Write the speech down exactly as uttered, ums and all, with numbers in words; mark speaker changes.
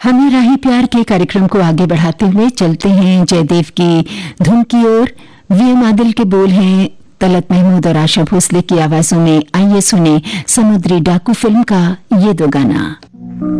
Speaker 1: हमें राही प्यार के कार्यक्रम को आगे बढ़ाते हुए चलते हैं जयदेव की धुन की ओर। वी एम आदिल के बोल हैं तलत महमूद और आशा भोसले की आवाजों में। आइए सुने समुद्री डाकू फिल्म का ये दो गाना।